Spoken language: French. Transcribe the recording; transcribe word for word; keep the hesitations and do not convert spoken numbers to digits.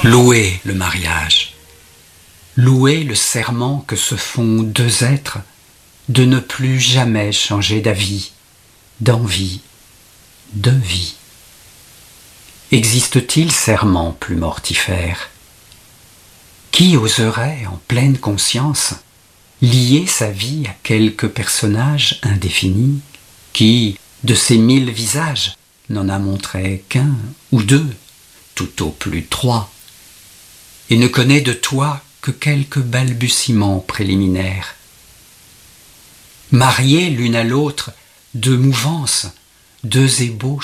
Louez le mariage. Louez le serment que se font deux êtres de ne plus jamais changer d'avis, d'envie, de vie. Existe-t-il serment plus mortifère? Qui oserait, en pleine conscience, lier sa vie à quelque personnage indéfini, qui, de ses mille visages, n'en a montré qu'un ou deux, tout au plus trois, et ne connaît de toi que quelques balbutiements préliminaires? Mariés l'une à l'autre, deux mouvances, deux ébauches